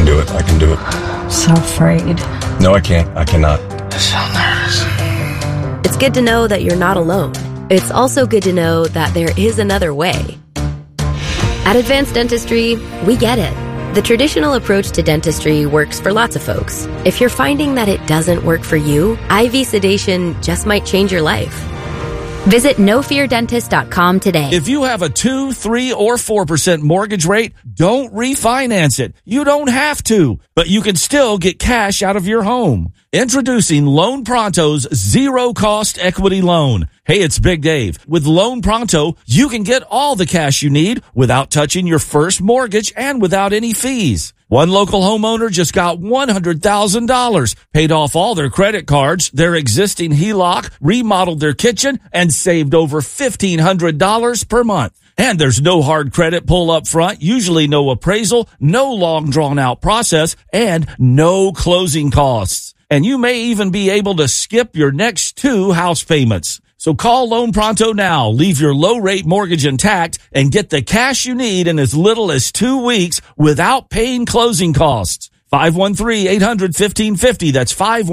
do it. I can do it. So afraid. No, I can't. I cannot. I'm so nervous. It's good to know that you're not alone. It's also good to know that there is another way. At Advanced Dentistry, we get it. The traditional approach to dentistry works for lots of folks. If you're finding that it doesn't work for you, IV sedation just might change your life. Visit NoFearDentist.com today. If you have a 2, 3, or 4% mortgage rate, don't refinance it. You don't have to, but you can still get cash out of your home. Introducing Loan Pronto's zero-cost equity loan. Hey, it's Big Dave. With Loan Pronto, you can get all the cash you need without touching your first mortgage and without any fees. One local homeowner just got $100,000, paid off all their credit cards, their existing HELOC, remodeled their kitchen, and saved over $1,500 per month. And there's no hard credit pull up front, usually no appraisal, no long drawn out process, and no closing costs. And you may even be able to skip your next 2 house payments. So call Loan Pronto now, leave your low-rate mortgage intact, and get the cash you need in as little as 2 weeks without paying closing costs. 513-800-1550. That's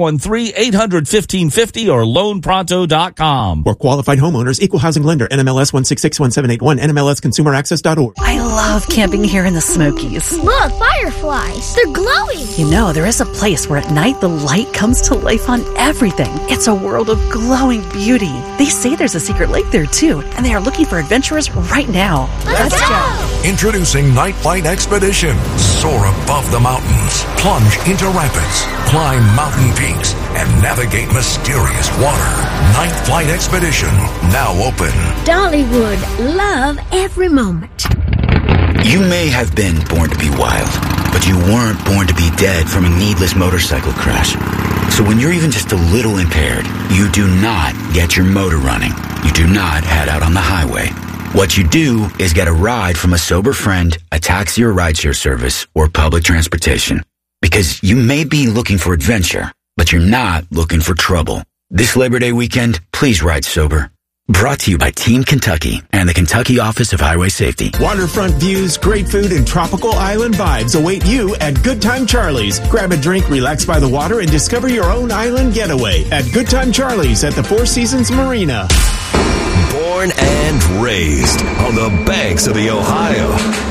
513-800-1550 or loanpronto.com. For qualified homeowners, Equal Housing Lender, NMLS 1661781, NMLSConsumerAccess.org. I love camping here in the Smokies. Look, fireflies. They're glowing. You know, there is a place where at night the light comes to life on everything. It's a world of glowing beauty. They say there's a secret lake there too, and they are looking for adventurers right now. Let's go. Introducing Night Flight Expedition. Soar above the mountains, plunge into rapids, climb mountain peaks, and navigate mysterious water. Night Flight Expedition, now open. Dollywood, love every moment. You may have been born to be wild, but you weren't born to be dead from a needless motorcycle crash. So when you're even just a little impaired, you do not get your motor running. You do not head out on the highway. What you do is get a ride from a sober friend, a taxi or rideshare service, or public transportation. Because you may be looking for adventure, but you're not looking for trouble. This Labor Day weekend, please ride sober. Brought to you by Team Kentucky and the Kentucky Office of Highway Safety. Waterfront views, great food, and tropical island vibes await you at Good Time Charlie's. Grab a drink, relax by the water, and discover your own island getaway at Good Time Charlie's at the Four Seasons Marina. Born and raised on the banks of the Ohio.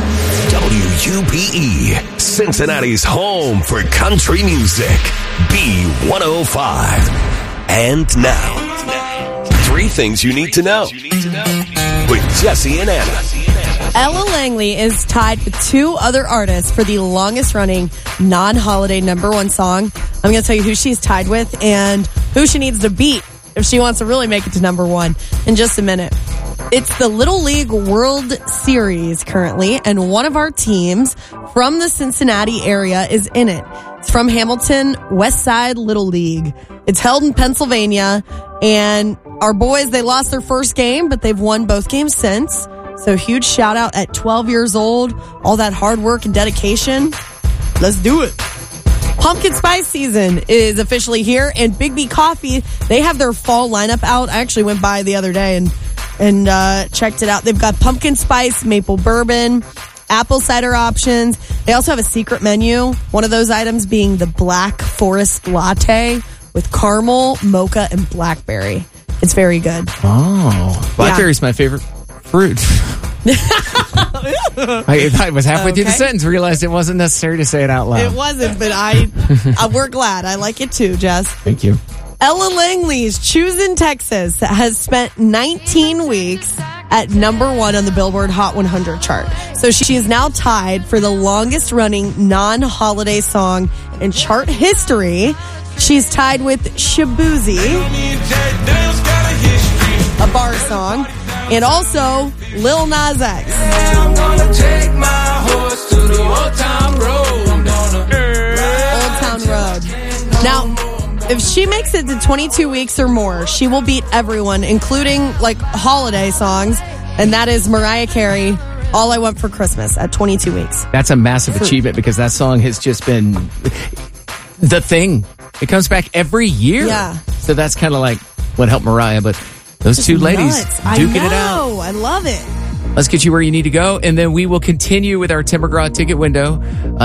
WUPE, Cincinnati's home for country music. B105. And now, 3 things you need to know with Jesse and Anna. Ella Langley is tied with 2 other artists for the longest running non-holiday #1 song. I'm going to tell you who she's tied with and who she needs to beat if she wants to really make it to #1 in just a minute. It's the Little League World Series currently, and one of our teams from the Cincinnati area is in it. It's from Hamilton West Side Little League. It's held in Pennsylvania, and our boys, they lost their first game, but they've won both games since. So huge shout out at 12 years old, all that hard work and dedication. Let's do it. Pumpkin spice season is officially here, and Big B Coffee, they have their fall lineup out. I actually went by the other day and checked it out. They've got pumpkin spice, maple bourbon, apple cider options. They also have a secret menu. One of those items being the Black Forest Latte with caramel, mocha, and blackberry. It's very good. Oh, blackberry's my favorite fruit. I was halfway through the sentence, realized it wasn't necessary to say it out loud. It wasn't, but we're glad. I like it too, Jess. Thank you. Ella Langley's Choosing Texas has spent 19 weeks at #1 on the Billboard Hot 100 chart. So she is now tied for the longest running non-holiday song in chart history. She's tied with Shaboozey, a bar song, and also Lil Nas X. I'm gonna take my horse to the Old Town Road. Old Town Road. Now, if she makes it to 22 weeks or more, she will beat everyone, including like holiday songs, and that is Mariah Carey, All I Want for Christmas, at 22 weeks. That's a massive achievement because that song has just been the thing. It comes back every year. Yeah. So that's kind of like what helped Mariah, but those two ladies duking it out. I love it. Let's get you where you need to go, and then we will continue with our Tim McGraw ticket window.